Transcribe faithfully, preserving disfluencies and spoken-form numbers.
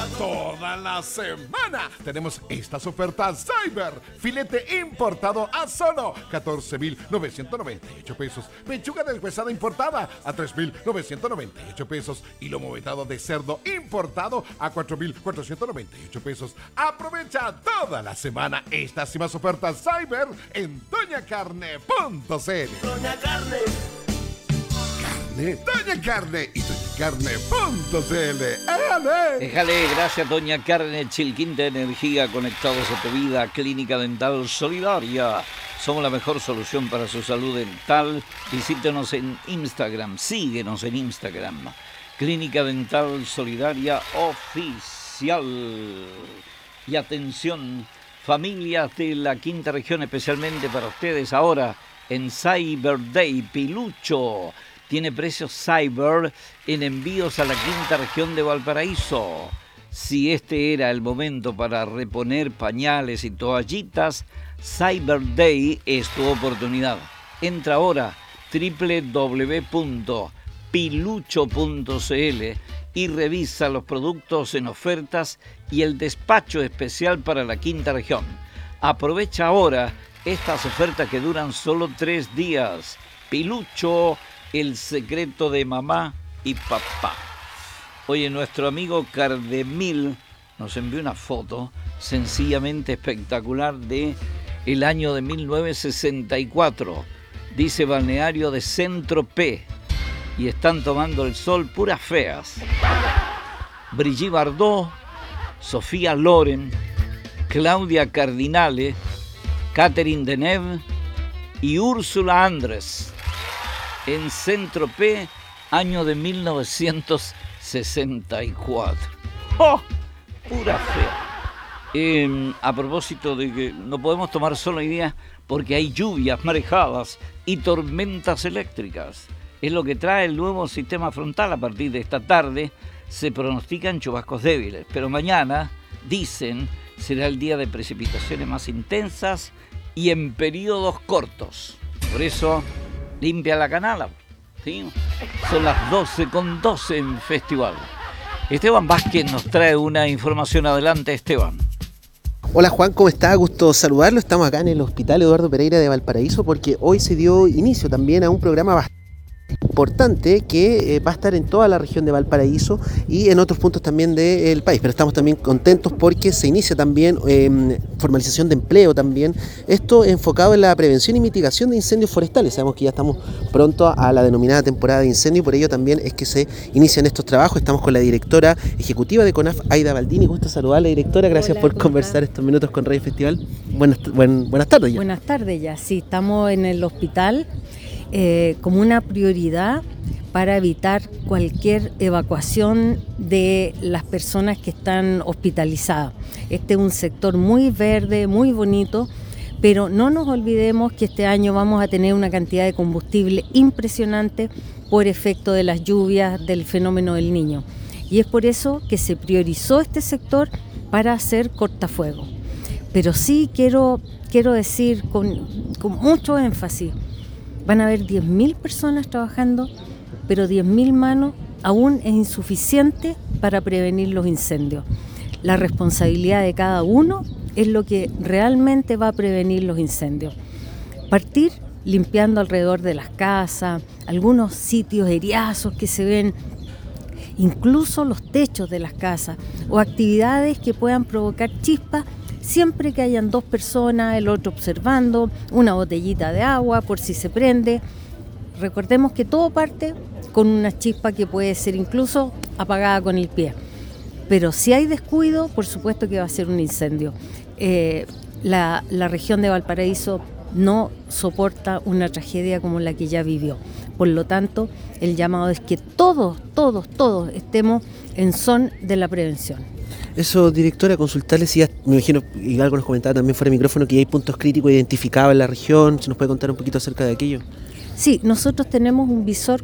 Toda la semana tenemos estas ofertas Cyber. Filete importado a solo catorce mil novecientos noventa y ocho pesos. Pechuga deshuesada importada a tres mil novecientos noventa y ocho pesos. Y lomo vetado de cerdo importado a cuatro mil cuatrocientos noventa y ocho pesos. Aprovecha toda la semana estas y más ofertas Cyber en doña carne punto c l. Doña Carne. Doña Carne y doña carne punto c l. ¡Ale! Déjale, gracias Doña Carne, Chilquín de Energía, conectados a tu vida, Clínica Dental Solidaria. Somos la mejor solución para su salud dental. Visítenos en Instagram, síguenos en Instagram. Clínica Dental Solidaria Oficial. Y atención, familias de la quinta región, especialmente para ustedes ahora en Cyber Day, Pilucho tiene precios Cyber en envíos a la quinta región de Valparaíso. Si este era el momento para reponer pañales y toallitas, Cyber Day es tu oportunidad. Entra ahora doble u doble u doble u punto pilucho punto c l y revisa los productos en ofertas y el despacho especial para la quinta región. Aprovecha ahora estas ofertas que duran solo tres días. Pilucho, el secreto de mamá y papá. Oye, nuestro amigo Cardemil nos envió una foto sencillamente espectacular de el año de mil novecientos sesenta y cuatro. Dice balneario de Centro P. Y están tomando el sol puras feas. Brigitte Bardot, Sofía Loren, Claudia Cardinale, Catherine Deneuve y Úrsula Andrés. En Centro P, año de mil novecientos sesenta y cuatro. ¡Oh! Pura fea. Eh, a propósito de que no podemos tomar sol hoy día porque hay lluvias, marejadas y tormentas eléctricas. Es lo que trae el nuevo sistema frontal. A partir de esta tarde se pronostican chubascos débiles, pero mañana, dicen, será el día de precipitaciones más intensas y en periodos cortos. Por eso, limpia la canala, ¿sí? Son las doce con doce en Festival. Esteban Vázquez nos trae una información. Adelante, Esteban. Hola Juan, ¿cómo está? Gusto saludarlo. Estamos acá en el Hospital Eduardo Pereira de Valparaíso porque hoy se dio inicio también a un programa bastante importante que eh, va a estar en toda la región de Valparaíso y en otros puntos también del país, pero estamos también contentos porque se inicia también eh, formalización de empleo también, esto enfocado en la prevención y mitigación de incendios forestales. Sabemos que ya estamos pronto a la denominada temporada de incendio y por ello también es que se inician estos trabajos. Estamos con la directora ejecutiva de CONAF, Aida Baldini. Gusto saludarla, directora, gracias. Hola, por conversar estos minutos con Radio Festival. Buenas, buen, buenas tardes ya. Buenas tardes ya, sí, estamos en el hospital Eh, como una prioridad para evitar cualquier evacuación de las personas que están hospitalizadas. Este es un sector muy verde, muy bonito, pero no nos olvidemos que este año vamos a tener una cantidad de combustible impresionante por efecto de las lluvias, del fenómeno del Niño. Y es por eso que se priorizó este sector para hacer cortafuegos. Pero sí quiero, quiero decir con, con mucho énfasis, van a haber diez mil personas trabajando, pero diez mil manos aún es insuficiente para prevenir los incendios. La responsabilidad de cada uno es lo que realmente va a prevenir los incendios. Partir limpiando alrededor de las casas, algunos sitios eriazos que se ven, incluso los techos de las casas, o actividades que puedan provocar chispas. Siempre que hayan dos personas, el otro observando, una botellita de agua por si se prende. Recordemos que todo parte con una chispa que puede ser incluso apagada con el pie. Pero si hay descuido, por supuesto que va a ser un incendio. Eh, la, la región de Valparaíso no soporta una tragedia como la que ya vivió. Por lo tanto, el llamado es que todos, todos, todos estemos en son de la prevención. Eso, directora, consultarle si ya, me imagino, y algo nos comentaba también fuera de micrófono, que hay puntos críticos identificados en la región. ¿Se nos puede contar un poquito acerca de aquello? Sí, nosotros tenemos un visor